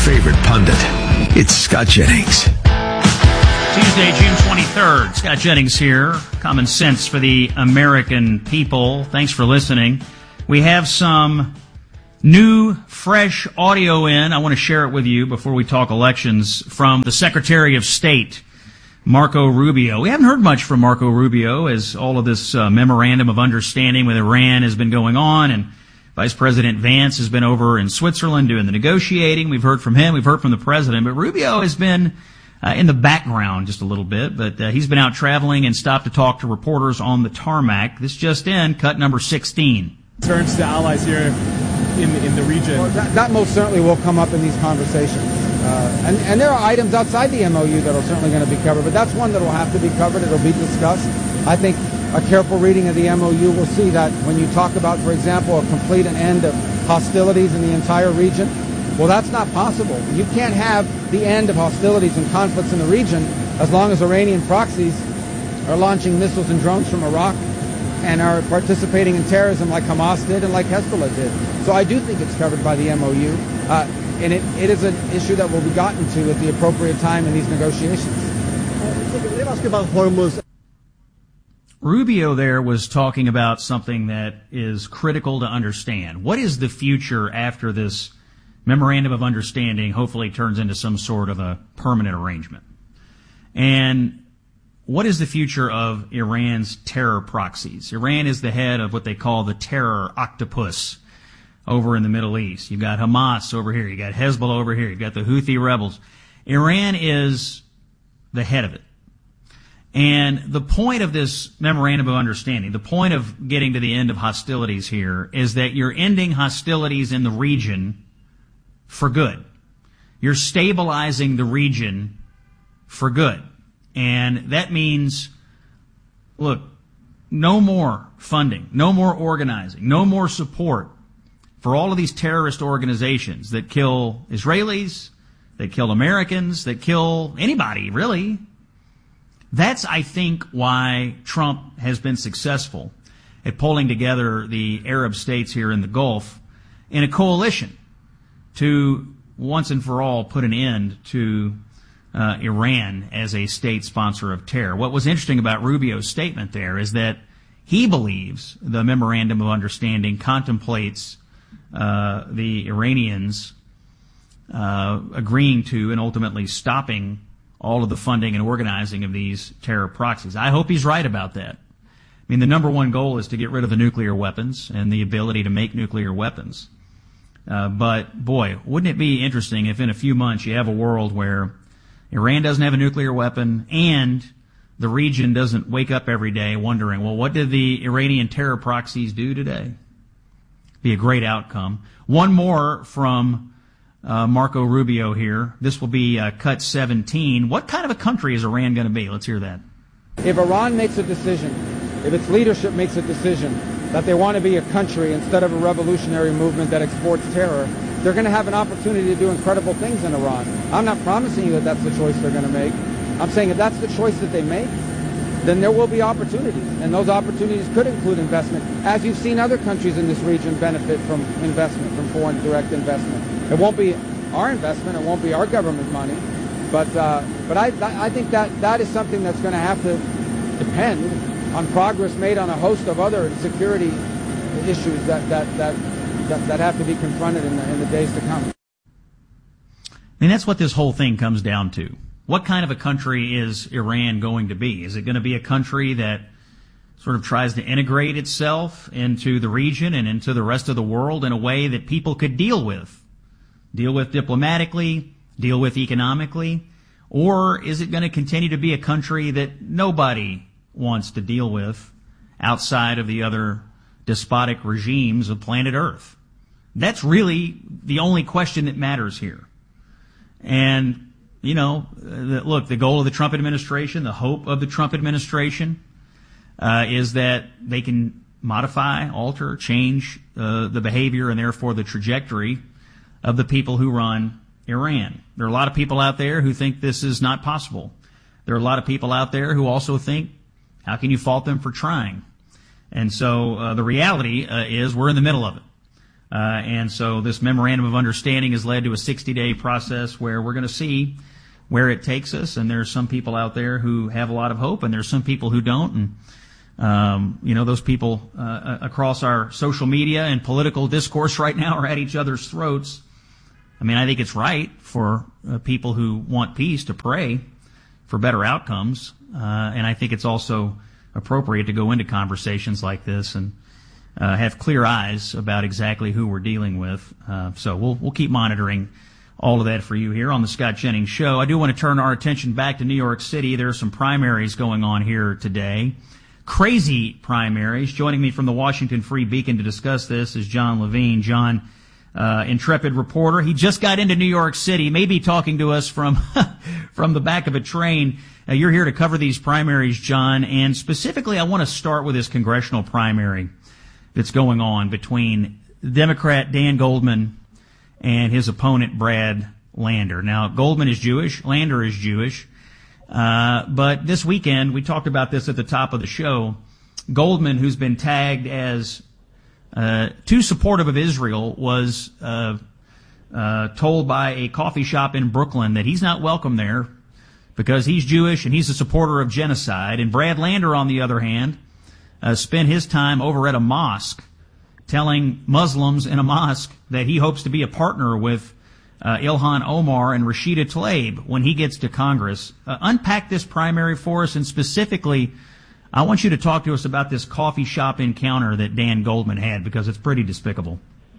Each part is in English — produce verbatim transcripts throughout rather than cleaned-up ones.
favorite pundit. It's Scott Jennings. Tuesday, June twenty-third. Scott Jennings here. Common sense for the American people. Thanks for listening. We have some new, fresh audio in. I want to share it with you before we talk elections from the Secretary of State, Marco Rubio. We haven't heard much from Marco Rubio as all of this uh, memorandum of understanding with Iran has been going on, and Vice President Vance has been over in Switzerland doing the negotiating. We've heard from him. We've heard from the president. But Rubio has been uh, in the background just a little bit. But uh, he's been out traveling and stopped to talk to reporters on the tarmac. This just in, cut number sixteen. Turns to allies here in, in the region. Well, that, that most certainly will come up in these conversations. Uh, and, and there are items outside the M O U that are certainly going to be covered. But that's one that will have to be covered. It will be discussed. I think a careful reading of the M O U will see that when you talk about, for example, a complete end of hostilities in the entire region, well, that's not possible. You can't have the end of hostilities and conflicts in the region as long as Iranian proxies are launching missiles and drones from Iraq and are participating in terrorism like Hamas did and like Hezbollah did. So I do think it's covered by the M O U, uh, and it, it is an issue that will be gotten to at the appropriate time in these negotiations. Uh, let me ask you about Hormuz. Rubio there was talking about something that is critical to understand. What is the future after this memorandum of understanding hopefully turns into some sort of a permanent arrangement? And what is the future of Iran's terror proxies? Iran is the head of what they call the terror octopus over in the Middle East. You've got Hamas over here. You've got Hezbollah over here. You've got the Houthi rebels. Iran is the head of it. And the point of this memorandum of understanding, the point of getting to the end of hostilities here, is that you're ending hostilities in the region for good. You're stabilizing the region for good. And that means, look, no more funding, no more organizing, no more support for all of these terrorist organizations that kill Israelis, that kill Americans, that kill anybody, really. That's, I think, why Trump has been successful at pulling together the Arab states here in the Gulf in a coalition to once and for all put an end to uh, Iran as a state sponsor of terror. What was interesting about Rubio's statement there is that he believes the memorandum of understanding contemplates uh, the Iranians uh, agreeing to and ultimately stopping all of the funding and organizing of these terror proxies. I hope he's right about that. I mean, the number one goal is to get rid of the nuclear weapons and the ability to make nuclear weapons. Uh, but, boy, wouldn't it be interesting if in a few months you have a world where Iran doesn't have a nuclear weapon and the region doesn't wake up every day wondering, well, what did the Iranian terror proxies do today? Be a great outcome. One more from Uh, Marco Rubio here. This will be uh, cut seventeen. What kind of a country is Iran going to be? Let's hear that. If Iran makes a decision, if its leadership makes a decision that they want to be a country instead of a revolutionary movement that exports terror, they're going to have an opportunity to do incredible things in Iran. I'm not promising you that that's the choice they're going to make. I'm saying if that's the choice that they make, then there will be opportunities, and those opportunities could include investment, as you've seen other countries in this region benefit from investment, from foreign direct investment. It won't be our investment, it won't be our government money, but uh, but I I think that that is something that's going to have to depend on progress made on a host of other security issues that that that that, that have to be confronted in the, in the days to come. I mean, that's what this whole thing comes down to. What kind of a country is Iran going to be? Is it going to be a country that sort of tries to integrate itself into the region and into the rest of the world in a way that people could deal with? Deal with diplomatically, deal with economically? Or is it going to continue to be a country that nobody wants to deal with outside of the other despotic regimes of planet Earth? That's really the only question that matters here. And You know, the, look, the goal of the Trump administration, the hope of the Trump administration, uh, is that they can modify, alter, change uh, the behavior and therefore the trajectory of the people who run Iran. There are a lot of people out there who think this is not possible. There are a lot of people out there who also think, how can you fault them for trying? And so uh, the reality uh, is we're in the middle of it. Uh, and so this memorandum of understanding has led to a sixty-day process where we're going to see where it takes us. And there's some people out there who have a lot of hope, and there's some people who don't. And um, you know, those people uh, across our social media and political discourse right now are at each other's throats. I mean, I think it's right for uh, people who want peace to pray for better outcomes, uh, and I think it's also appropriate to go into conversations like this and uh, have clear eyes about exactly who we're dealing with. Uh, so we'll we'll keep monitoring all of that for you here on the Scott Jennings Show. I do want to turn our attention back to New York City. There are some primaries going on here today. Crazy primaries. Joining me from the Washington Free Beacon to discuss this is John Levine. John, uh, intrepid reporter. He just got into New York City, maybe talking to us from from the back of a train. Uh, you're here to cover these primaries, John, and specifically I want to start with this congressional primary that's going on between Democrat Dan Goldman and his opponent Brad Lander. Now, Goldman is Jewish, Lander is Jewish. Uh, but this weekend, we talked about this at the top of the show, Goldman, who's been tagged as uh, too supportive of Israel, was uh, uh, told by a coffee shop in Brooklyn that he's not welcome there because he's Jewish and he's a supporter of genocide. And Brad Lander, on the other hand, uh, spent his time over at a mosque telling Muslims in a mosque that he hopes to be a partner with Uh, Ilhan Omar and Rashida Tlaib when he gets to Congress. Uh, unpack this primary for us, and specifically, I want you to talk to us about this coffee shop encounter that Dan Goldman had, because it's pretty despicable.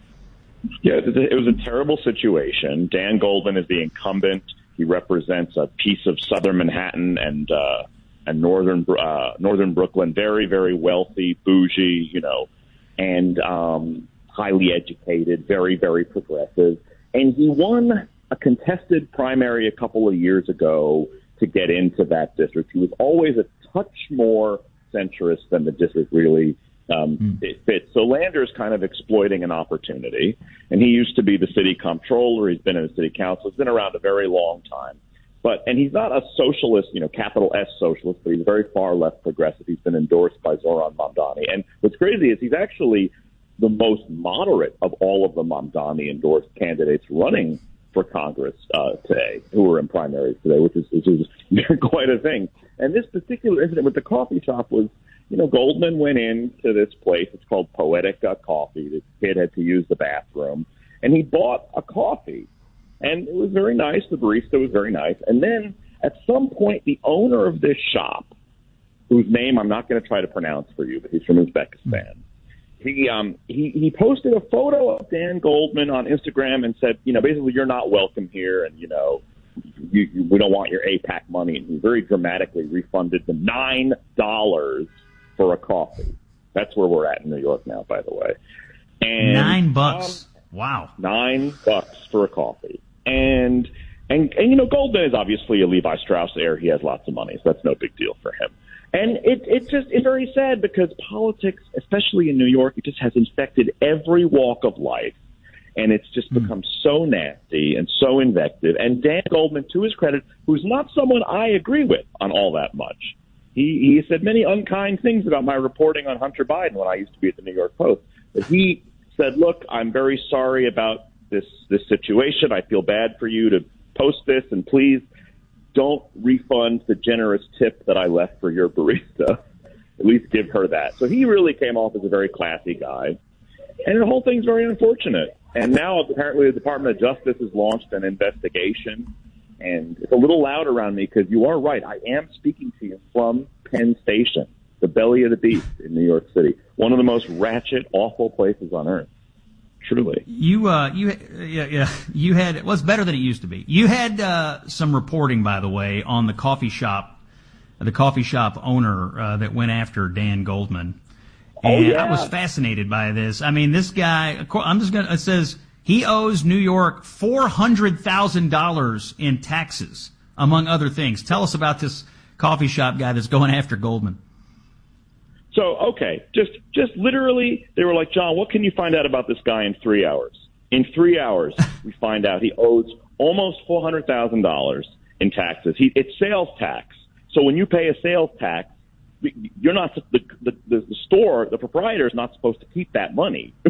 Yeah, it was a terrible situation. Dan Goldman is the incumbent. He represents a piece of southern Manhattan and uh, and northern uh, northern Brooklyn. Very, very wealthy, bougie, you know, and um, highly educated. Very, very progressive. And he won a contested primary a couple of years ago to get into that district. He was always a touch more centrist than the district really um, mm. fits. So Lander's kind of exploiting an opportunity. And he used to be the city comptroller. He's been in the city council. He's been around a very long time. But and he's not a socialist, you know, capital S socialist, but he's very far left progressive. He's been endorsed by Zoran Mamdani. And what's crazy is he's actually the most moderate of all of the Mamdani-endorsed candidates running for Congress uh, today, who are in primaries today, which is, which is quite a thing. And this particular incident with the coffee shop was, you know, Goldman went into this place. It's called Poetica Coffee. This kid had to use the bathroom, and he bought a coffee. And it was very nice. The barista was very nice. And then at some point, the owner of this shop, whose name I'm not going to try to pronounce for you, but he's from Uzbekistan, He, um, he he posted a photo of Dan Goldman on Instagram and said, you know, basically, you're not welcome here, and, you know, you, you, we don't want your AIPAC money. And he very dramatically refunded them nine dollars for a coffee. That's where we're at in New York now, by the way. And, nine bucks. Um, wow. Nine bucks for a coffee. And, and, and, you know, Goldman is obviously a Levi Strauss heir. He has lots of money, so that's no big deal for him. And it, it's just it's very sad because politics, especially in New York, it just has infected every walk of life. And it's just mm. become so nasty and so invective. And Dan Goldman, to his credit, who's not someone I agree with on all that much, he, he said many unkind things about my reporting on Hunter Biden when I used to be at the New York Post. But he said, look, I'm very sorry about this, this situation. I feel bad for you to post this, and please don't refund the generous tip that I left for your barista. At least give her that. So he really came off as a very classy guy. And the whole thing's very unfortunate. And now apparently the Department of Justice has launched an investigation. And it's a little loud around me because you are right. I am speaking to you from Penn Station, the belly of the beast in New York City. One of the most ratchet, awful places on earth. Truly. You, uh, you, yeah, yeah, you had, well, it's better than it used to be. You had, uh, some reporting, by the way, on the coffee shop, the coffee shop owner, uh, that went after Dan Goldman. And oh, yeah. I was fascinated by this. I mean, this guy, I'm just gonna, it says he owes New York four hundred thousand dollars in taxes, among other things. Tell us about this coffee shop guy that's going after Goldman. So, okay, just just literally, they were like, John, what can you find out about this guy in three hours? In three hours, we find out he owes almost four hundred thousand dollars in taxes. He, it's sales tax. So when you pay a sales tax, you're not the, the, the, the store, the proprietor is not supposed to keep that money.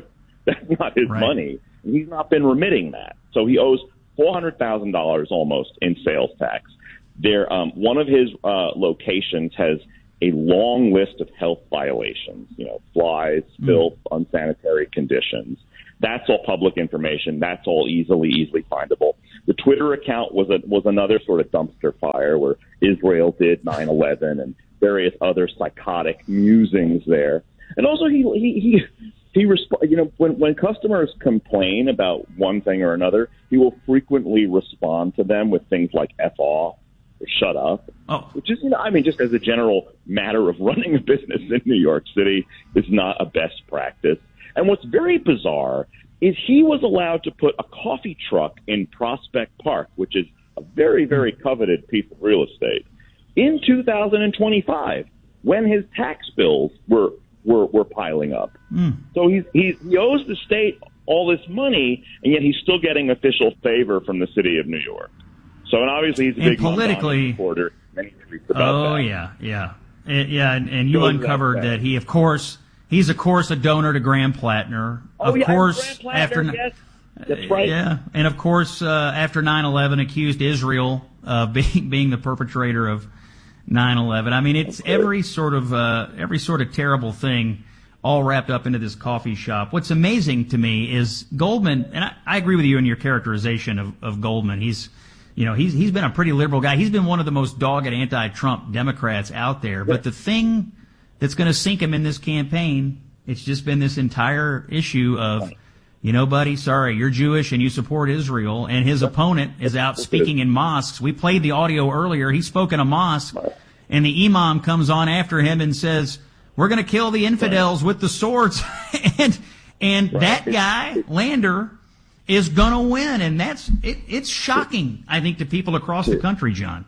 That's not his right. money. And he's not been remitting that. So he owes four hundred thousand dollars almost in sales tax. There, um, one of his uh, locations has a long list of health violations, you know, flies, filth, mm. unsanitary conditions. That's all public information. That's all easily, easily findable. The Twitter account was a, was another sort of dumpster fire where Israel did nine eleven and various other psychotic musings there. And also he, he, he, he resp- you know, when, when customers complain about one thing or another, he will frequently respond to them with things like F off or shut up, oh. which is, you know, I mean, just as a general matter of running a business in New York City is not a best practice. And what's very bizarre is he was allowed to put a coffee truck in Prospect Park, which is a very, very coveted piece of real estate, in two thousand twenty-five when his tax bills were were, were piling up. Mm. So he's, he's, he owes the state all this money, and yet he's still getting official favor from the city of New York. So, and obviously he's a and big politically supporter. Many tweets about oh, that. yeah, yeah. And, yeah, and, and you uncovered that. that he, of course, he's, of course, a donor to Graham Plattner. Oh, of yeah, course, Graham Plattner, after yes. That's right. Yeah, and of course, uh, after nine eleven, accused Israel of being being the perpetrator of nine eleven. I mean, it's every sort of uh, every sort of terrible thing all wrapped up into this coffee shop. What's amazing to me is Goldman, and I, I agree with you in your characterization of, of Goldman. He's, you know, he's he's been a pretty liberal guy. He's been one of the most dogged anti-Trump Democrats out there. But the thing that's going to sink him in this campaign, it's just been this entire issue of, you know, buddy, sorry, you're Jewish and you support Israel, and his opponent is out speaking in mosques. We played the audio earlier. He spoke in a mosque, and the imam comes on after him and says, we're going to kill the infidels with the swords. and and right. that guy, Lander, is going to win, and that's it, it's shocking, I think, to people across the country, John.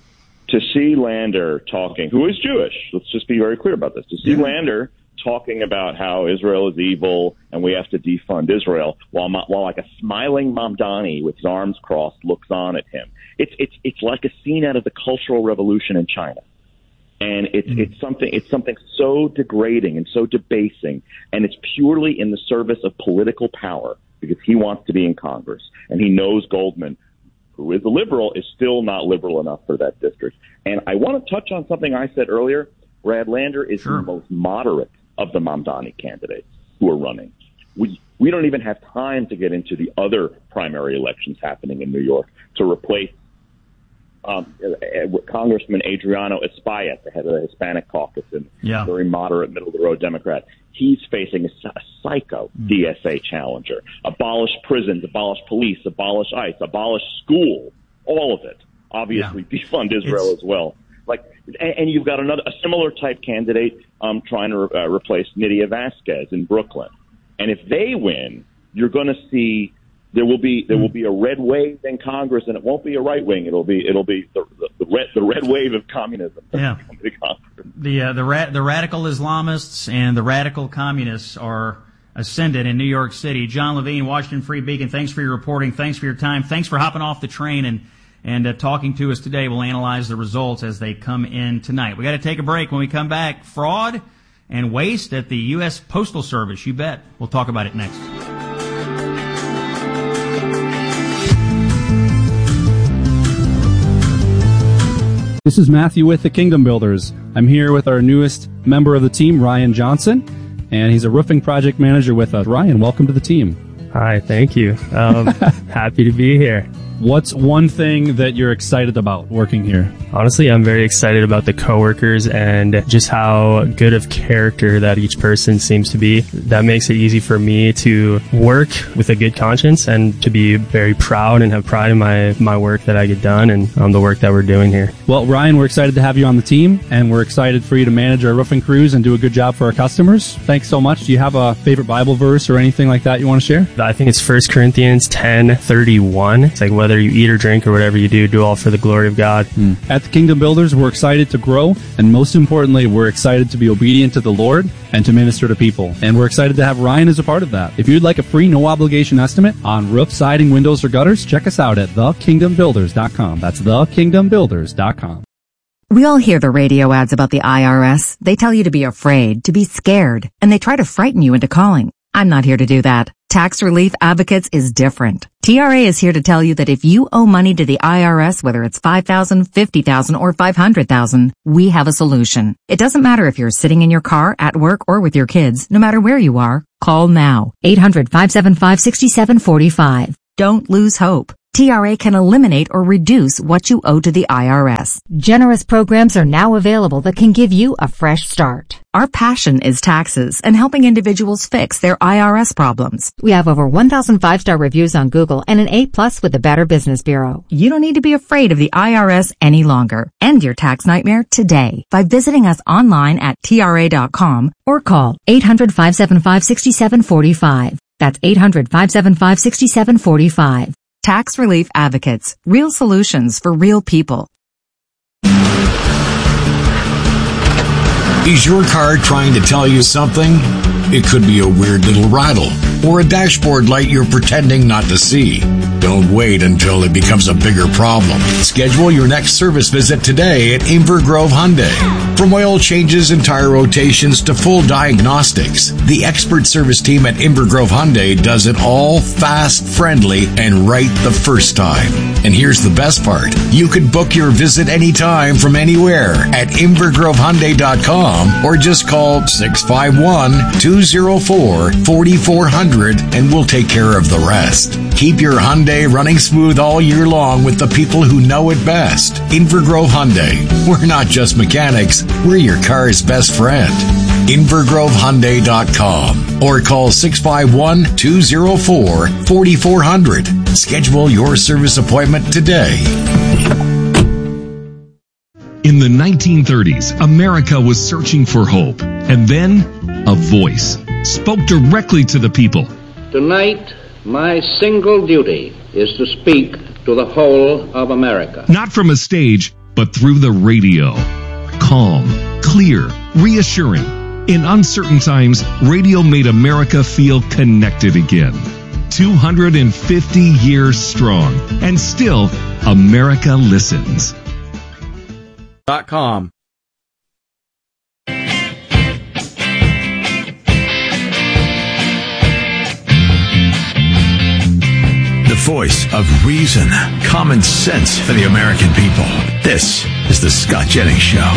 To see Lander talking, who is Jewish, let's just be very clear about this, to see yeah. Lander talking about how Israel is evil and we have to defund Israel, while while like a smiling Mamdani with his arms crossed looks on at him. It's it's it's like a scene out of the Cultural Revolution in China, and it's mm. it's something it's something so degrading and so debasing, and it's purely in the service of political power because he wants to be in Congress and he knows Goldman, who is a liberal, is still not liberal enough for that district. And I want to touch on something I said earlier. Brad Lander is sure. the most moderate of the Mamdani candidates who are running. We we don't even have time to get into the other primary elections happening in New York to replace um, Congressman Adriano Espaillat, the head of the Hispanic caucus, and yeah. very moderate, middle-of-the-road Democrat. He's facing a, a psycho mm. D S A challenger. Abolish prisons, abolish police, abolish ICE, abolish school, all of it. Obviously, yeah. defund Israel it's- as well. Like, and you've got another a similar type candidate um, trying to re- uh, replace Nydia Vasquez in Brooklyn, and if they win, you're going to see there will be there will be a red wave in Congress, and it won't be a right wing. It'll be it'll be the the, the red the red wave of communism. Yeah, the uh, the ra- the radical Islamists and the radical communists are ascended in New York City. John Levine, Washington Free Beacon. Thanks for your reporting. Thanks for your time. Thanks for hopping off the train and. And uh, talking to us today. We'll analyze the results as they come in tonight. We got to take a break. When we come back, fraud and waste at the U S Postal Service. You bet. We'll talk about it next. This is Matthew with the Kingdom Builders. I'm here with our newest member of the team, Ryan Johnson, and he's a roofing project manager with us. Ryan, welcome to the team. Hi, thank you. Um, happy to be here. What's one thing that you're excited about working here? Honestly, I'm very excited about the coworkers and just how good of character that each person seems to be. That makes it easy for me to work with a good conscience and to be very proud and have pride in my, my work that I get done and um, the work that we're doing here. Well, Ryan, we're excited to have you on the team, and we're excited for you to manage our roofing crews and do a good job for our customers. Thanks so much. Do you have a favorite Bible verse or anything like that you want to share? I think it's First Corinthians ten thirty-one. It's like, whether you eat or drink or whatever you do, do all for the glory of God. Mm. At the Kingdom Builders, we're excited to grow, and most importantly, we're excited to be obedient to the Lord and to minister to people. And we're excited to have Ryan as a part of that. If you'd like a free, no obligation estimate on roof, siding, windows, or gutters, check us out at the kingdom builders dot com. That's the kingdom builders dot com. We all hear the radio ads about the I R S. They tell you to be afraid, to be scared, and they try to frighten you into calling. I'm not here to do that. Tax Relief Advocates is different. T R A is here to tell you that if you owe money to the I R S, whether it's five thousand dollars, fifty thousand dollars, or five hundred thousand dollars, we have a solution. It doesn't matter if you're sitting in your car, at work, or with your kids. No matter where you are, call now. eight hundred, five seven five, six seven four five. Don't lose hope. T R A can eliminate or reduce what you owe to the I R S. Generous programs are now available that can give you a fresh start. Our passion is taxes and helping individuals fix their I R S problems. We have over one thousand five-star reviews on Google and an A plus with the Better Business Bureau. You don't need to be afraid of the I R S any longer. End your tax nightmare today by visiting us online at T R A dot com or call eight hundred, five seven five, six seven four five. That's eight hundred, five seven five, six seven four five. Tax Relief Advocates. Real solutions for real people. Is your car trying to tell you something? It could be a weird little rattle or a dashboard light you're pretending not to see. Don't wait until it becomes a bigger problem. Schedule your next service visit today at Inver Grove Hyundai. From oil changes and tire rotations to full diagnostics, the expert service team at Inver Grove Hyundai does it all fast, friendly, and right the first time. And here's the best part. You could book your visit anytime from anywhere at inver grove hyundai dot com or just call six five one, two oh four, four four zero zero and we'll take care of the rest. Keep your Hyundai running smooth all year long with the people who know it best. Inver Grove Hyundai. We're not just mechanics, we're your car's best friend. inver grove hyundai dot com or call six five one, two oh four, four four zero zero. Schedule your service appointment today. In the nineteen thirties, America was searching for hope, and then a voice spoke directly to the people. Tonight, my single duty is to speak to the whole of America. Not from a stage, but through the radio. Calm, clear, reassuring. In uncertain times, radio made America feel connected again. two hundred fifty years strong, and still, America listens. Dot com. The voice of reason, common sense for the American people. This is the Scott Jennings Show.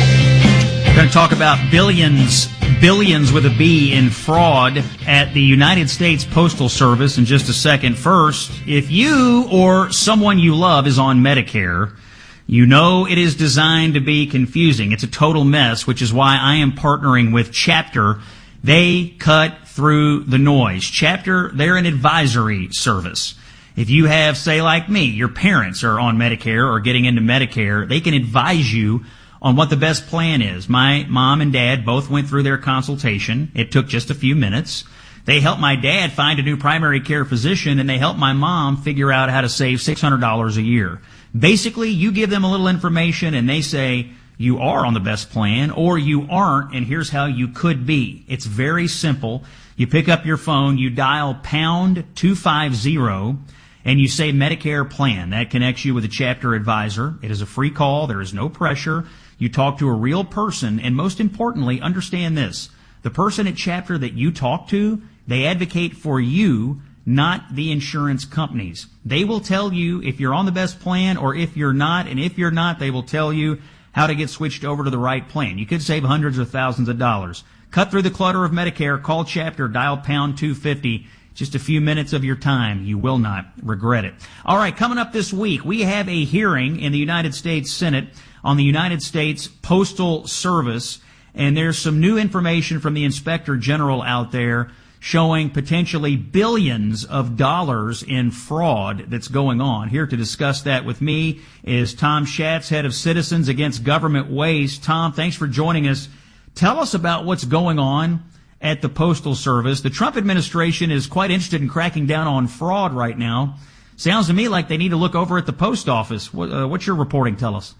We're going to talk about billions, billions with a B in fraud at the United States Postal Service in just a second. First, if you or someone you love is on Medicare, you know it is designed to be confusing. It's a total mess, which is why I am partnering with Chapter. They cut through the noise. Chapter, they're an advisory service. If you have, say, like me, your parents are on Medicare or getting into Medicare, they can advise you on what the best plan is. My mom and dad both went through their consultation. It took just a few minutes. They helped my dad find a new primary care physician, and they helped my mom figure out how to save six hundred dollars a year. Basically, you give them a little information, and they say you are on the best plan or you aren't, and here's how you could be. It's very simple. You pick up your phone, you dial pound two fifty, and you say Medicare plan. That connects you with a Chapter advisor. It is a free call. There is no pressure. You talk to a real person, and most importantly, understand this. The person at Chapter that you talk to, they advocate for you, not the insurance companies. They will tell you if you're on the best plan or if you're not, and if you're not, they will tell you how to get switched over to the right plan. You could save hundreds of thousands of dollars. Cut through the clutter of Medicare, call Chapter, dial pound two fifty. Just a few minutes of your time. You will not regret it. All right, coming up this week, we have a hearing in the United States Senate on the United States Postal Service, and there's some new information from the Inspector General out there showing potentially billions of dollars in fraud that's going on. Here to discuss that with me is Tom Schatz, head of Citizens Against Government Waste. Tom, thanks for joining us. Tell us about what's going on at the Postal Service. The Trump administration is quite interested in cracking down on fraud right now. Sounds to me like they need to look over at the post office. What, uh, what's your reporting tell us?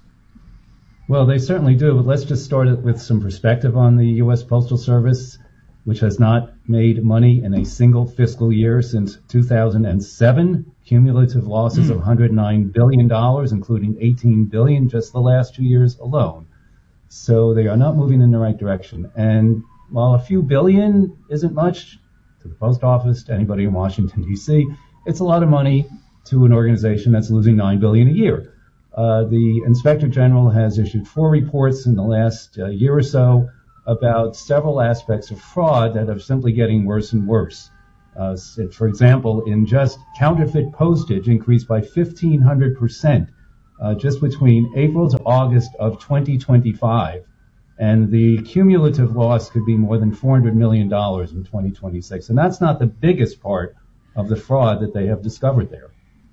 Well, they certainly do, but let's just start it with some perspective on the U S Postal Service, which has not made money in a single fiscal year since two thousand seven. Cumulative losses mm. of one hundred nine billion dollars, including eighteen billion dollars just the last two years alone. So they are not moving in the right direction. And while a few billion isn't much, to the post office, to anybody in Washington, D C. It's a lot of money to an organization that's losing nine billion dollars a year. Uh, the Inspector General has issued four reports in the last uh, year or so about several aspects of fraud that are simply getting worse and worse. Uh, for example, in just counterfeit postage increased by fifteen hundred percent uh, just between April to August of twenty twenty-five. And the cumulative loss could be more than four hundred million dollars in twenty twenty-six. And that's not the biggest part of the fraud that they have discovered there.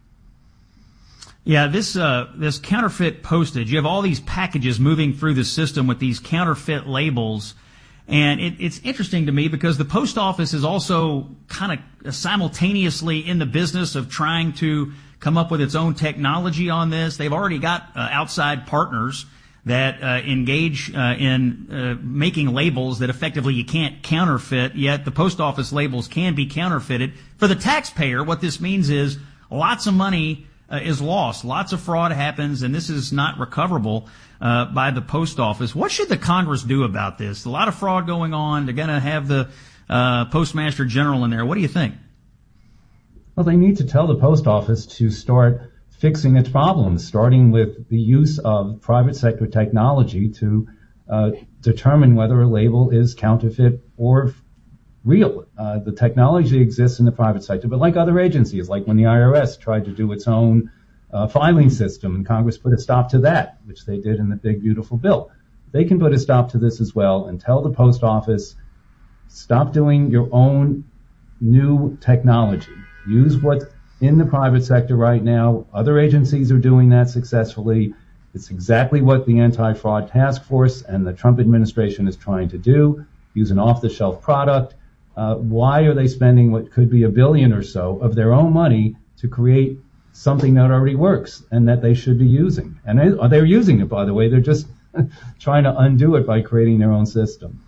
Yeah, this uh, this counterfeit postage, you have all these packages moving through the system with these counterfeit labels. And it, it's interesting to me because the post office is also kind of simultaneously in the business of trying to come up with its own technology on this. They've already got uh, outside partners that uh, engage uh, in uh, making labels that effectively you can't counterfeit, yet the post office labels can be counterfeited. For the taxpayer, what this means is lots of money uh, is lost, lots of fraud happens, and this is not recoverable uh, by the post office. What should the Congress do about this? A lot of fraud going on. They're going to have the uh, Postmaster General in there. What do you think? Well, they need to tell the post office to start fixing its problems, starting with the use of private sector technology to uh, determine whether a label is counterfeit or real. Uh, the technology exists in the private sector, but like other agencies, like when the I R S tried to do its own uh, filing system, and Congress put a stop to that, which they did in the big, beautiful bill. They can put a stop to this as well and tell the post office, stop doing your own new technology. Use what's in the private sector right now. Other agencies are doing that successfully. It's exactly what the Anti-Fraud Task Force and the Trump administration is trying to do, use an off-the-shelf product. Uh, why are they spending what could be a billion or so of their own money to create something that already works and that they should be using? And they, they're using it, by the way. They're just trying to undo it by creating their own system.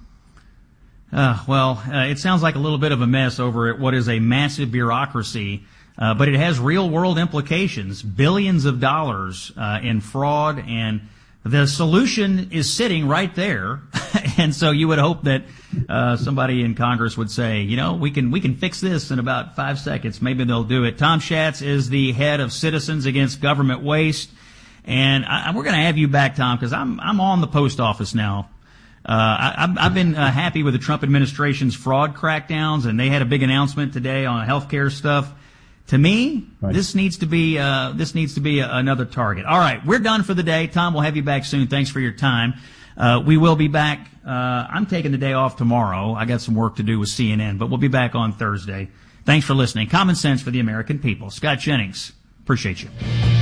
Uh, well, uh, it sounds like a little bit of a mess over at what is a massive bureaucracy. Uh, but it has real-world implications, billions of dollars uh, in fraud, and the solution is sitting right there. And so you would hope that uh, somebody in Congress would say, you know, we can we can fix this in about five seconds. Maybe they'll do it. Tom Schatz is the head of Citizens Against Government Waste, and I, we're going to have you back, Tom, because I'm I'm on the post office now. Uh, I, I've been uh, happy with the Trump administration's fraud crackdowns, and they had a big announcement today on healthcare stuff. To me, right. this needs to be uh, this needs to be a, another target. All right, we're done for the day. Tom, we'll have you back soon. Thanks for your time. Uh, we will be back. Uh, I'm taking the day off tomorrow. I got some work to do with C N N, but we'll be back on Thursday. Thanks for listening. Common Sense for the American People. Scott Jennings, appreciate you.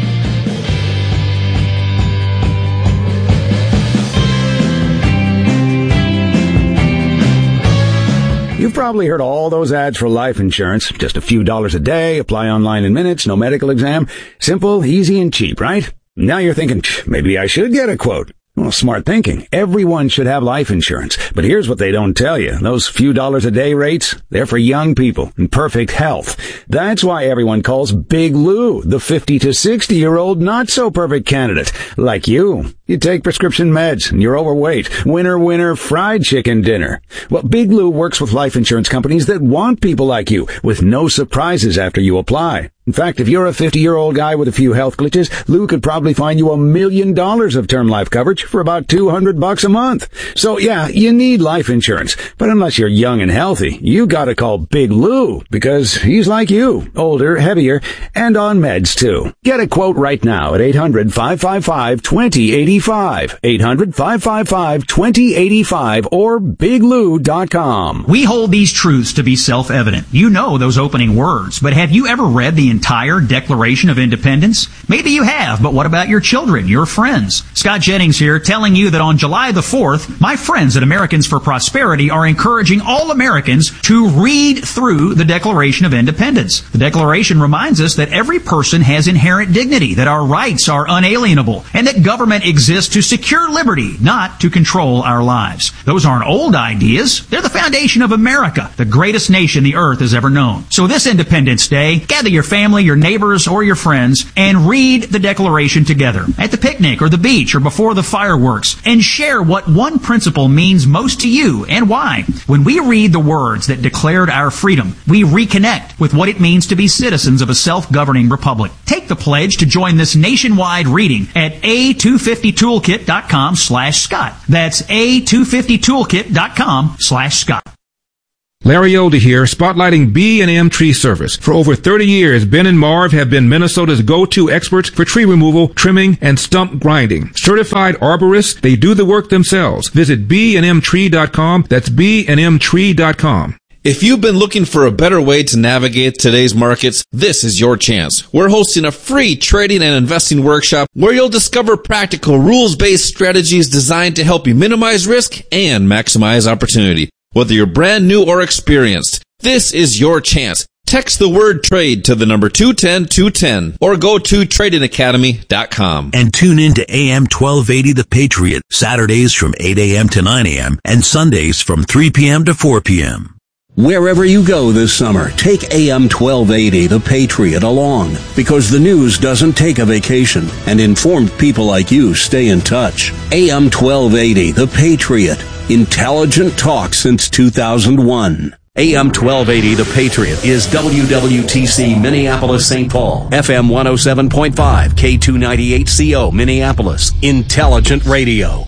You've probably heard all those ads for life insurance. Just a few dollars a day, apply online in minutes, no medical exam. Simple, easy, and cheap, right? Now you're thinking, maybe I should get a quote. Well, smart thinking. Everyone should have life insurance. But here's what they don't tell you. Those few dollars a day rates, they're for young people in perfect health. That's why everyone calls Big Lou the fifty to sixty year old not so perfect candidate. Like you. You take prescription meds and you're overweight. Winner, winner, fried chicken dinner. Well, Big Lou works with life insurance companies that want people like you with no surprises after you apply. In fact, if you're a fifty-year-old guy with a few health glitches, Lou could probably find you a million dollars of term life coverage for about two hundred bucks a month. So yeah, you need life insurance. But unless you're young and healthy, you gotta call Big Lou because he's like you, older, heavier, and on meds too. Get a quote right now at eight hundred, five five five, two zero eight five. eight hundred, five five five, two zero eight five or big lou dot com. We hold these truths to be self-evident. You know those opening words, but have you ever read the entire Declaration of Independence? Maybe you have, but what about your children, your friends? Scott Jennings here, telling you that on July the fourth, my friends at Americans for Prosperity are encouraging all Americans to read through the Declaration of Independence. The Declaration reminds us that every person has inherent dignity, that our rights are unalienable, and that government exists to secure liberty, not to control our lives. Those aren't old ideas. They're the foundation of America, the greatest nation the earth has ever known. So this Independence Day, gather your family family, your neighbors, or your friends and read the Declaration together at the picnic or the beach or before the fireworks, and share what one principle means most to you and why. When we read the words that declared our freedom, we reconnect with what it means to be citizens of a self-governing republic. Take the pledge to join this nationwide reading at A two fifty toolkit dot com slash Scott. That's A two fifty toolkit dot com slash Scott. Larry Older here, spotlighting B and M Tree Service. For over thirty years, Ben and Marv have been Minnesota's go-to experts for tree removal, trimming, and stump grinding. Certified arborists, they do the work themselves. Visit B and M tree dot com. That's B and M tree dot com. If you've been looking for a better way to navigate today's markets, this is your chance. We're hosting a free trading and investing workshop where you'll discover practical rules-based strategies designed to help you minimize risk and maximize opportunity. Whether you're brand new or experienced, this is your chance. Text the word trade to the number two ten two ten or go to trading academy dot com. And tune in to A M twelve eighty The Patriot, Saturdays from eight a.m. to nine a.m. and Sundays from three p.m. to four p.m. Wherever you go this summer, take A M twelve eighty The Patriot along, because the news doesn't take a vacation, and informed people like you stay in touch. A M twelve eighty The Patriot. Intelligent talk since two thousand one. A M twelve eighty The Patriot is W W T C Minneapolis Saint Paul, F M one oh seven point five, K two ninety-eight C O Minneapolis. Intelligent radio.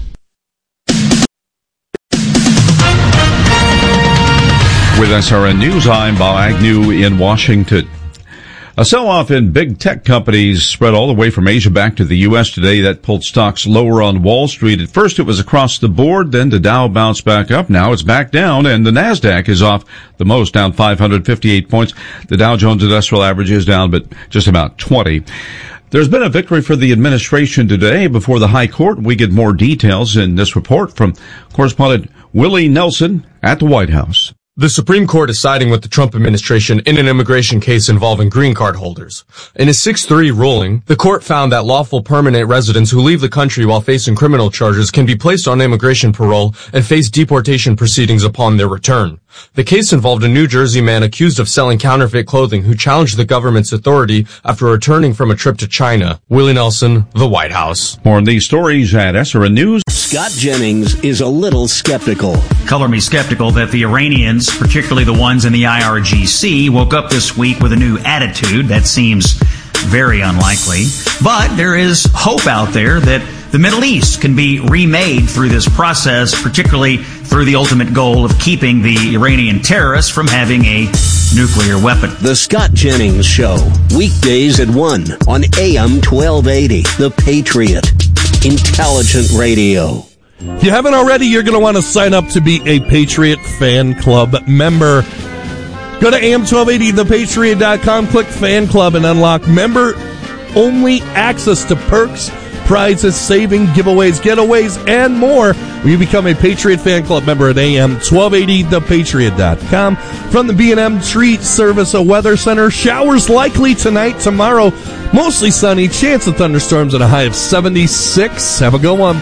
With S R N News, I'm Bob Agnew in Washington. A sell-off in big tech companies spread all the way from Asia back to the U S today. That pulled stocks lower on Wall Street. At first it was across the board, then the Dow bounced back up. Now it's back down, and the NASDAQ is off the most, down five hundred fifty-eight points. The Dow Jones Industrial Average is down, but just about twenty. There's been a victory for the administration today before the High Court. We get more details in this report from correspondent Willie Nelson at the White House. The Supreme Court is siding with the Trump administration in an immigration case involving green card holders. In a six three ruling, the court found that lawful permanent residents who leave the country while facing criminal charges can be placed on immigration parole and face deportation proceedings upon their return. The case involved a New Jersey man accused of selling counterfeit clothing who challenged the government's authority after returning from a trip to China. Willie Nelson, the White House. More on these stories at S R N News. Scott Jennings is a little skeptical. Color me skeptical that the Iranians, particularly the ones in the I R G C, woke up this week with a new attitude. That seems very unlikely. But there is hope out there that the Middle East can be remade through this process, particularly through the ultimate goal of keeping the Iranian terrorists from having a nuclear weapon. The Scott Jennings Show, weekdays at one on A M twelve eighty, The Patriot. Intelligent radio. If you haven't already, you're going to want to sign up to be a Patriot Fan Club member. Go to A M twelve eighty the patriot dot com, click Fan Club, and unlock member-only access to perks, prizes, saving, giveaways, getaways, and more when you become a Patriot Fan Club member at A M twelve eighty the patriot dot com. From the B and M Tree Service a Weather Center, showers likely tonight, tomorrow, mostly sunny, chance of thunderstorms at a high of seventy-six. Have a good one.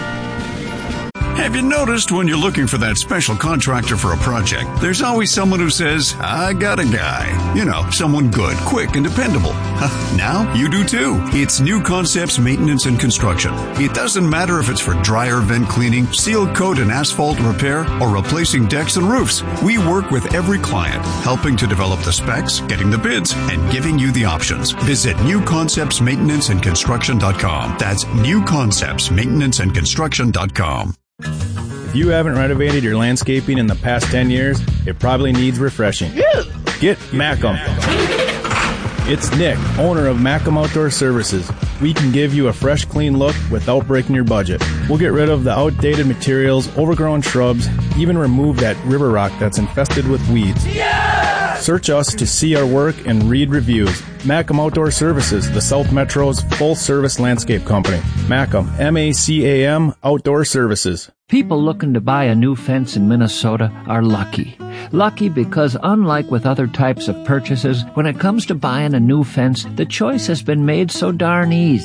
Have you noticed when you're looking for that special contractor for a project, there's always someone who says, I got a guy. You know, someone good, quick, and dependable. Now you do too. It's New Concepts Maintenance and Construction. It doesn't matter if it's for dryer vent cleaning, seal coat and asphalt repair, or replacing decks and roofs. We work with every client, helping to develop the specs, getting the bids, and giving you the options. Visit new concepts maintenance and construction dot com. That's new concepts maintenance and construction dot com. If you haven't renovated your landscaping in the past ten years, it probably needs refreshing. Get Macum. It's Nick, owner of Macum Outdoor Services. We can give you a fresh, clean look without breaking your budget. We'll get rid of the outdated materials, overgrown shrubs, even remove that river rock that's infested with weeds. Yeah! Search us to see our work and read reviews. Macum Outdoor Services, the South Metro's full-service landscape company. Macum, M A C A M, Outdoor Services. People looking to buy a new fence in Minnesota are lucky. Lucky because unlike with other types of purchases, when it comes to buying a new fence, the choice has been made so darn easy.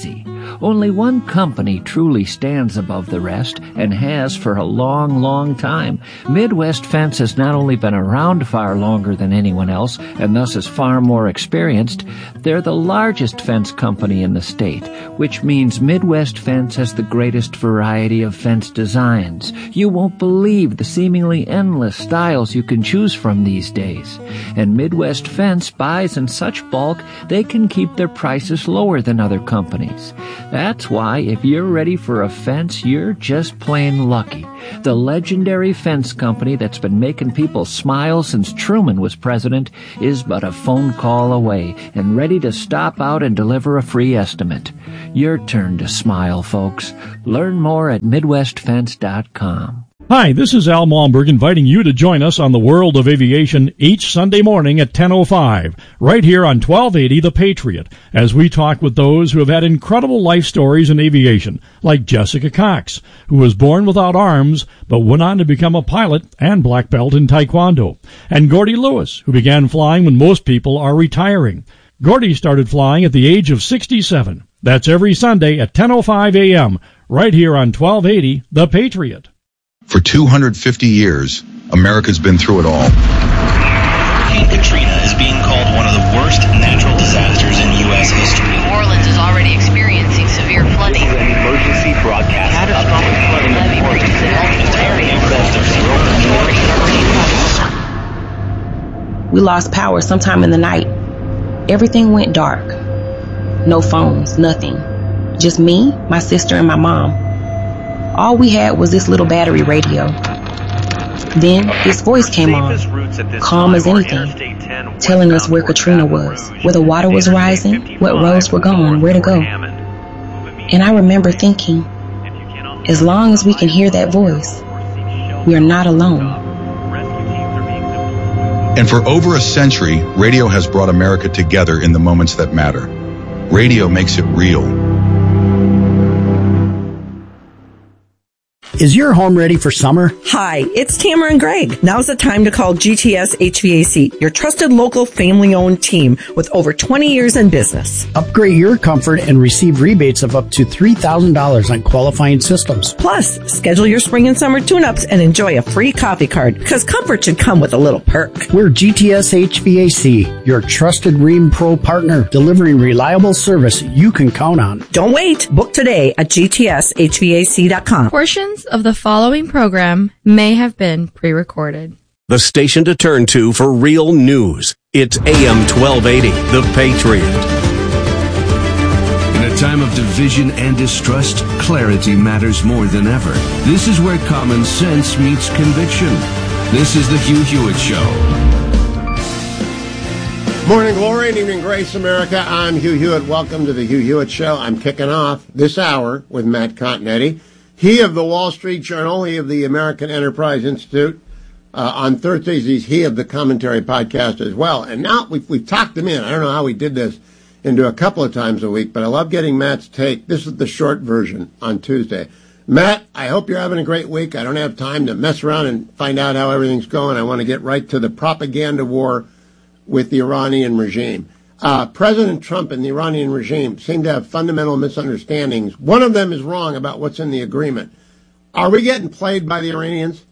Only one company truly stands above the rest, and has for a long, long time. Midwest Fence has not only been around far longer than anyone else, and thus is far more experienced, they're the largest fence company in the state, which means Midwest Fence has the greatest variety of fence designs. You won't believe the seemingly endless styles you can choose from these days. And Midwest Fence buys in such bulk, they can keep their prices lower than other companies. That's why if you're ready for a fence, you're just plain lucky. The legendary fence company that's been making people smile since Truman was president is but a phone call away and ready to stop out and deliver a free estimate. Your turn to smile, folks. Learn more at midwest fence dot com. Hi, this is Al Malmberg inviting you to join us on the World of Aviation each Sunday morning at ten oh five, right here on twelve eighty The Patriot, as we talk with those who have had incredible life stories in aviation, like Jessica Cox, who was born without arms but went on to become a pilot and black belt in Taekwondo, and Gordy Lewis, who began flying when most people are retiring. Gordy started flying at the age of sixty-seven. That's every Sunday at ten oh five a.m., right here on twelve eighty The Patriot. For two hundred fifty years, America's been through it all. Hurricane Katrina is being called one of the worst natural disasters in U S history. New Orleans is already experiencing severe flooding. This is an emergency broadcast. Catastrophic flooding levy reaches in multiple areas. We lost power sometime in the night. Everything went dark. No phones, nothing. Just me, my sister, and my mom. All we had was this little battery radio. Then this voice came on, calm as anything, telling us where Katrina was, where the water was rising, what roads were gone, where to go. And I remember thinking, as long as we can hear that voice, we are not alone. And for over a century, radio has brought America together in the moments that matter. Radio makes it real. Is your home ready for summer? Hi, it's Tamara and Greg. Now's the time to call G T S H V A C, your trusted local family-owned team with over twenty years in business. Upgrade your comfort and receive rebates of up to three thousand dollars on qualifying systems. Plus, schedule your spring and summer tune-ups and enjoy a free coffee card, because comfort should come with a little perk. We're G T S H V A C, your trusted Rheem Pro partner, delivering reliable service you can count on. Don't wait. Book today at G T S H V A C dot com. Portions of the following program may have been pre-recorded. The station to turn to for real news. It's A M twelve eighty, The Patriot. In a time of division and distrust, clarity matters more than ever. This is where common sense meets conviction. This is the Hugh Hewitt Show. Morning glory and evening grace, America. I'm Hugh Hewitt. Welcome to the Hugh Hewitt Show. I'm kicking off this hour with Matt Continetti. He of the Wall Street Journal, he of the American Enterprise Institute. Uh, on Thursdays, he's he of the Commentary Podcast as well. And now we've, we've talked him in. I don't know how we did this into a couple of times a week, but I love getting Matt's take. This is the short version on Tuesday. Matt, I hope you're having a great week. I don't have time to mess around and find out how everything's going. I want to get right to the propaganda war with the Iranian regime. Uh, President Trump and the Iranian regime seem to have fundamental misunderstandings. One of them is wrong about what's in the agreement. Are we getting played by the Iranians?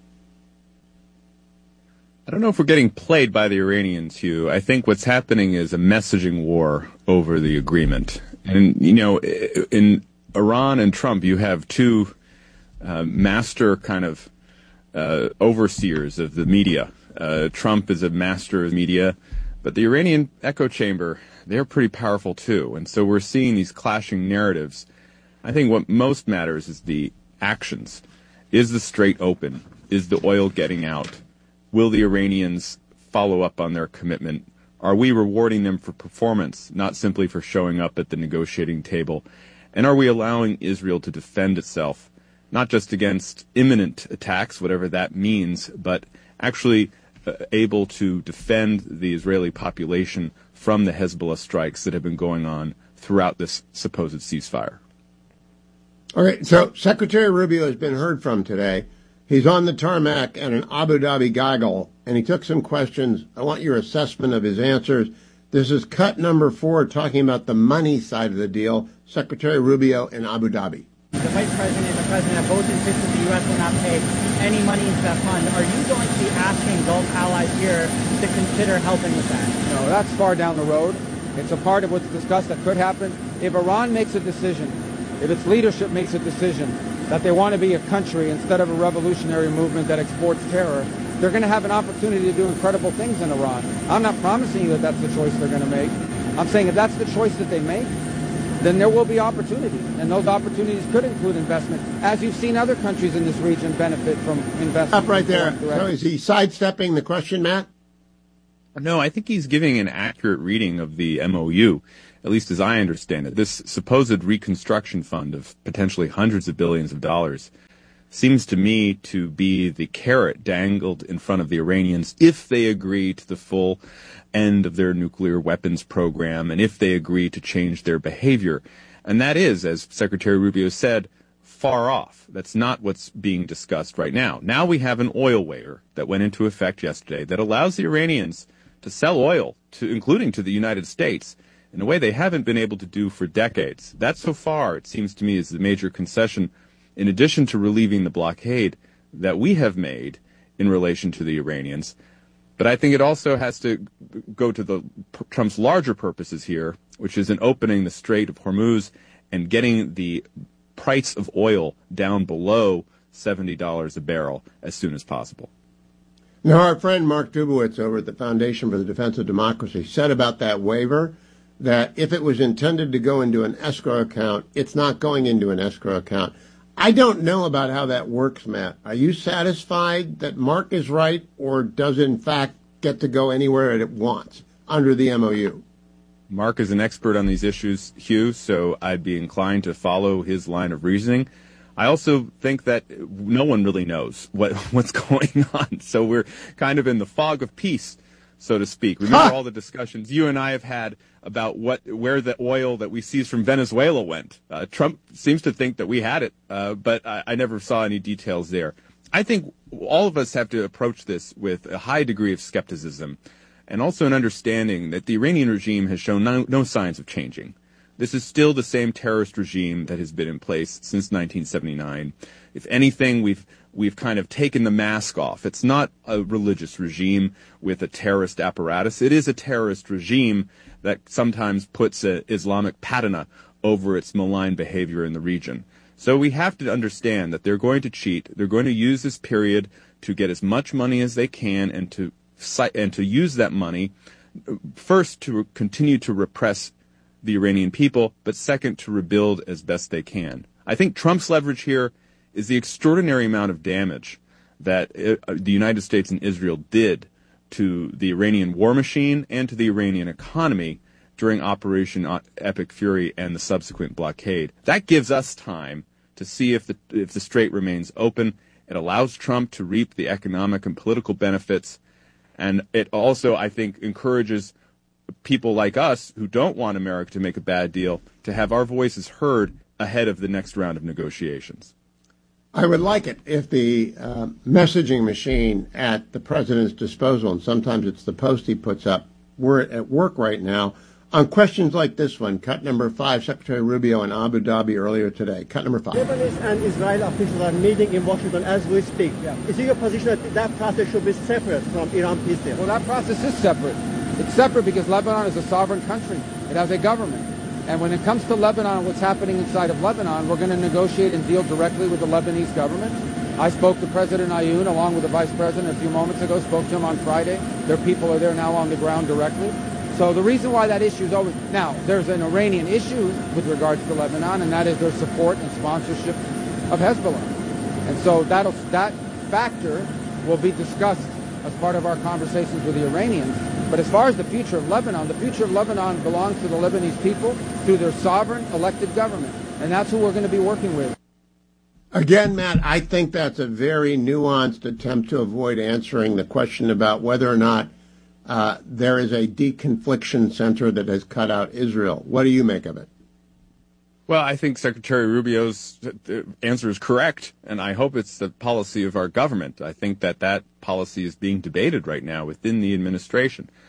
I don't know if we're getting played by the Iranians, Hugh. I think what's happening is a messaging war over the agreement. And, you know, in Iran and Trump, you have two uh, master kind of uh, overseers of the media. Uh, Trump is a master of media. But the Iranian echo chamber, they're pretty powerful too. And so we're seeing these clashing narratives. I think what most matters is the actions. Is the Strait open? Is the oil getting out? Will the Iranians follow up on their commitment? Are we rewarding them for performance, not simply for showing up at the negotiating table? And are we allowing Israel to defend itself, not just against imminent attacks, whatever that means, but actually Uh, able to defend the Israeli population from the Hezbollah strikes that have been going on throughout this supposed ceasefire? All right, so Secretary Rubio has been heard from today. He's on the tarmac at an Abu Dhabi gaggle, and he took some questions. I want your assessment of his answers. This is cut number four, talking about the money side of the deal. Secretary Rubio in Abu Dhabi. The Vice President and the President both insist that the U S will not pay any money into that fund. Are you going to be asking Gulf allies here to consider helping with that? No, that's far down the road. It's a part of what's discussed that could happen. If Iran makes a decision, if its leadership makes a decision that they want to be a country instead of a revolutionary movement that exports terror, they're going to have an opportunity to do incredible things in Iran. I'm not promising you that that's the choice they're going to make. I'm saying if that's the choice that they make, then there will be opportunities, and those opportunities could include investment, as you've seen other countries in this region benefit from investment. Up right there. So is he sidestepping the question, Matt? No, I think he's giving an accurate reading of the M O U, at least as I understand it. This supposed reconstruction fund of potentially hundreds of billions of dollars seems to me to be the carrot dangled in front of the Iranians if they agree to the full end of their nuclear weapons program and if they agree to change their behavior. And that is, as Secretary Rubio said, far off. That's not what's being discussed right now. Now we have an oil waiver that went into effect yesterday that allows the Iranians to sell oil, to including to the United States, in a way they haven't been able to do for decades. That so far, it seems to me, is the major concession, in addition to relieving the blockade that we have made in relation to the Iranians. But I think it also has to go to the Trump's larger purposes here, which is in opening the Strait of Hormuz and getting the price of oil down below seventy dollars a barrel as soon as possible. Now, our friend Mark Dubowitz over at the Foundation for the Defense of Democracy said about that waiver that if it was intended to go into an escrow account, it's not going into an escrow account. I don't know about how that works, Matt. Are you satisfied that Mark is right, or does it in fact get to go anywhere it wants under the M O U? Mark is an expert on these issues, Hugh, so I'd be inclined to follow his line of reasoning. I also think that no one really knows what what's going on, so we're kind of in the fog of peace, so to speak. Remember huh. all the discussions you and I have had about what where the oil that we seized from Venezuela went. Uh, Trump seems to think that we had it, uh, but I, I never saw any details there. I think all of us have to approach this with a high degree of skepticism and also an understanding that the Iranian regime has shown no, no signs of changing. This is still the same terrorist regime that has been in place since nineteen seventy-nine. If anything, we've we've kind of taken the mask off. It's not a religious regime with a terrorist apparatus. It is a terrorist regime that sometimes puts an Islamic patina over its malign behavior in the region. So we have to understand that they're going to cheat. They're going to use this period to get as much money as they can and to and to use that money, first, to continue to repress the Iranian people, but second, to rebuild as best they can. I think Trump's leverage here is the extraordinary amount of damage that it, uh, the United States and Israel did to the Iranian war machine and to the Iranian economy during Operation Epic Fury and the subsequent blockade. That gives us time to see if the if the strait remains open. It allows Trump to reap the economic and political benefits, and it also, I think, encourages people like us who don't want America to make a bad deal to have our voices heard ahead of the next round of negotiations. I would like it if the uh, messaging machine at the president's disposal, and sometimes it's the post he puts up, were at work right now on questions like this one. Cut number five, Secretary Rubio in Abu Dhabi earlier today. Cut number five. Lebanese and Israeli officials are meeting in Washington as we speak. Yeah. Is it your position that that process should be separate from Iran peace deal? Well, that process is separate. It's separate because Lebanon is a sovereign country. It has a government. And when it comes to Lebanon and what's happening inside of Lebanon, we're going to negotiate and deal directly with the Lebanese government. I spoke to President Ayoun along with the Vice President a few moments ago, spoke to him on Friday. Their people are there now on the ground directly. So the reason why that issue is always... Now, there's an Iranian issue with regards to Lebanon, and that is their support and sponsorship of Hezbollah. And so that'll, that factor will be discussed as part of our conversations with the Iranians. But as far as the future of Lebanon, the future of Lebanon belongs to the Lebanese people through their sovereign elected government. And that's who we're going to be working with. Again, Matt, I think that's a very nuanced attempt to avoid answering the question about whether or not uh, there is a deconfliction center that has cut out Israel. What do you make of it? Well, I think Secretary Rubio's answer is correct, and I hope it's the policy of our government. I think that that policy is being debated right now within the administration.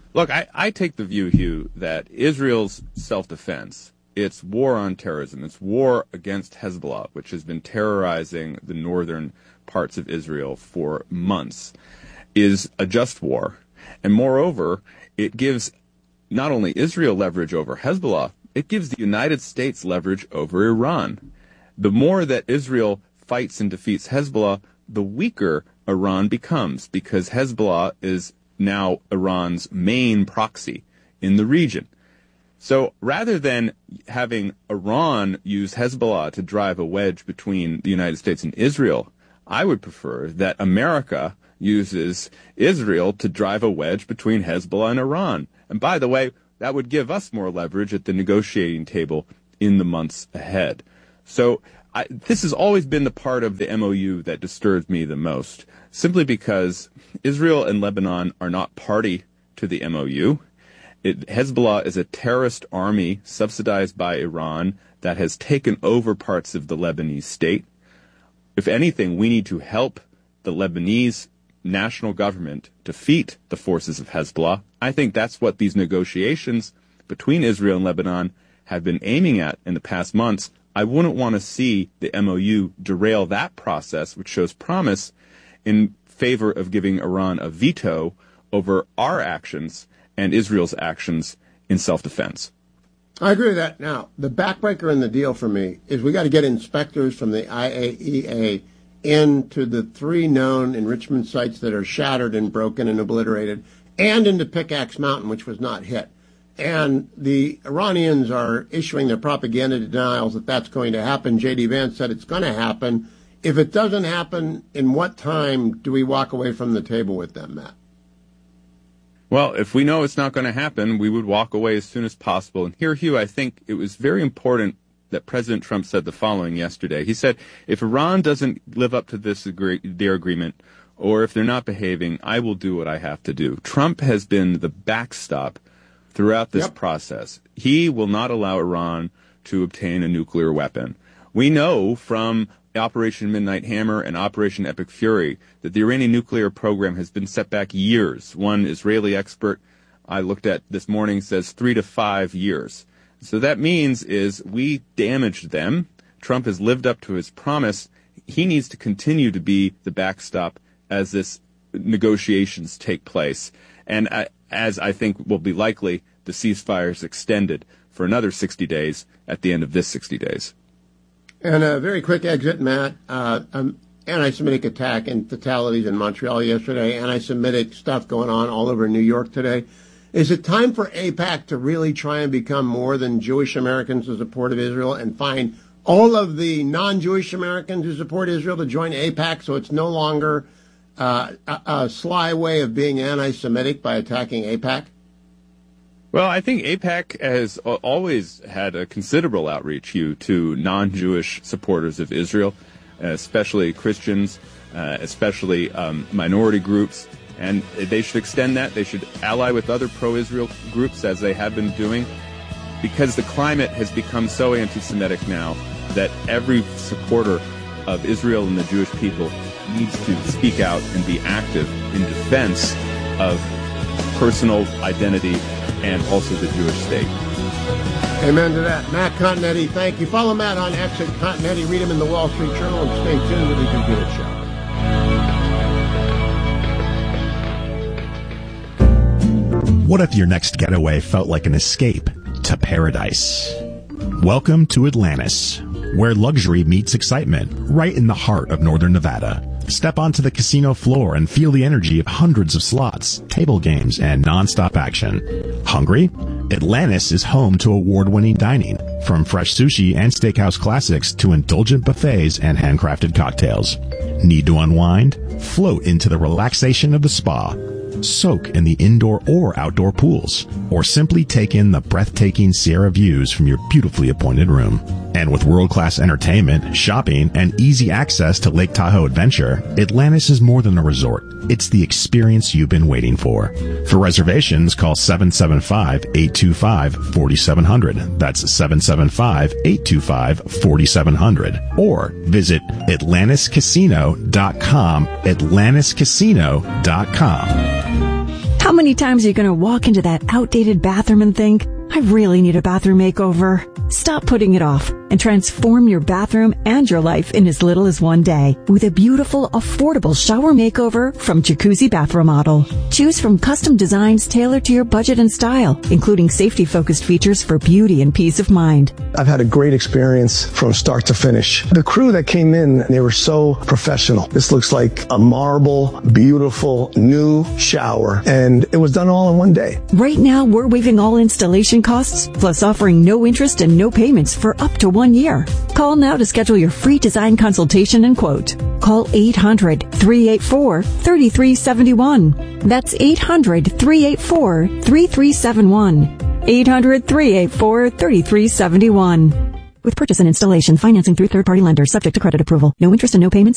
Look, I, I take the view, Hugh, that Israel's self-defense, its war on terrorism, its war against Hezbollah, which has been terrorizing the northern parts of Israel for months, is a just war. And moreover, it gives not only Israel leverage over Hezbollah, it gives the United States leverage over Iran. The more that Israel fights and defeats Hezbollah, the weaker Iran becomes, because Hezbollah is now Iran's main proxy in the region. So rather than having Iran use Hezbollah to drive a wedge between the United States and Israel, I would prefer that America uses Israel to drive a wedge between Hezbollah and Iran. And by the way, that would give us more leverage at the negotiating table in the months ahead. So I, this has always been the part of the M O U that disturbs me the most, simply because Israel and Lebanon are not party to the M O U. It, Hezbollah is a terrorist army subsidized by Iran that has taken over parts of the Lebanese state. If anything, we need to help the Lebanese national government defeat the forces of Hezbollah. I think that's what these negotiations between Israel and Lebanon have been aiming at in the past months. I wouldn't want to see the M O U derail that process, which shows promise, in favor of giving Iran a veto over our actions and Israel's actions in self-defense. I agree with that. Now, the backbreaker in the deal for me is we got to get inspectors from the I A E A into the three known enrichment sites that are shattered and broken and obliterated, and into Pickaxe Mountain, which was not hit. And the Iranians are issuing their propaganda denials that that's going to happen. J D. Vance said it's going to happen. If it doesn't happen, in what time do we walk away from the table with them, Matt? Well, if we know it's not going to happen, we would walk away as soon as possible. And here, Hugh, I think it was very important that President Trump said the following yesterday. He said, if Iran doesn't live up to this agree- their agreement, or if they're not behaving, I will do what I have to do. Trump has been the backstop throughout this yep. process. He will not allow Iran to obtain a nuclear weapon. We know from Operation Midnight Hammer and Operation Epic Fury that the Iranian nuclear program has been set back years. One Israeli expert I looked at this morning says three to five years. So that means is we damaged them. Trump has lived up to his promise. He needs to continue to be the backstop as this negotiations take place. And uh, as I think will be likely, the ceasefire is extended for another sixty days at the end of this sixty days. And a very quick exit, Matt. Uh, um, anti-Semitic attack and fatalities in Montreal yesterday. Anti-Semitic stuff going on all over New York today. Is it time for AIPAC to really try and become more than Jewish Americans who support of Israel and find all of the non-Jewish Americans who support Israel to join AIPAC so it's no longer uh, a, a sly way of being anti-Semitic by attacking AIPAC? Well, I think AIPAC has always had a considerable outreach, Hugh, to non-Jewish supporters of Israel, especially Christians, uh, especially um, minority groups. And they should extend that. They should ally with other pro-Israel groups, as they have been doing, because the climate has become so anti-Semitic now that every supporter of Israel and the Jewish people needs to speak out and be active in defense of personal identity and also the Jewish state. Amen to that. Matt Continetti, thank you. Follow Matt on X at Continetti. Read him in the Wall Street Journal, and stay tuned to the Hugh Hewitt Show. What if your next getaway felt like an escape to paradise? Welcome to Atlantis, where luxury meets excitement, right in the heart of northern Nevada. Step onto the casino floor and feel the energy of hundreds of slots, table games, and nonstop action. Hungry? Atlantis is home to award-winning dining, from fresh sushi and steakhouse classics to indulgent buffets and handcrafted cocktails. Need to unwind? Float into the relaxation of the spa. Soak in the indoor or outdoor pools, or simply take in the breathtaking Sierra views from your beautifully appointed room. And with world-class entertainment, shopping, and easy access to Lake Tahoe Adventure, Atlantis is more than a resort. It's the experience you've been waiting for. For reservations, call seven seven five, eight two five, four seven zero zero. That's seven seven five, eight two five, four seven zero zero. Or visit atlantis casino dot com, atlantis casino dot com. How many times are you going to walk into that outdated bathroom and think, I really need a bathroom makeover? Stop putting it off and transform your bathroom and your life in as little as one day with a beautiful, affordable shower makeover from Jacuzzi Bath Remodel. Choose from custom designs tailored to your budget and style, including safety-focused features for beauty and peace of mind. I've had a great experience from start to finish. The crew that came in, they were so professional. This looks like a marble, beautiful, new shower, and it was done all in one day. Right now, we're waiving all installation costs, plus offering no interest and no payments for up to one year. Call now to schedule your free design consultation and quote. Call eight hundred, three eight four, three three seven one. That's eight hundred, three eight four, three three seven one. eight hundred, three eight four, three three seven one. With purchase and installation, financing through third-party lenders, subject to credit approval. No interest and no payments.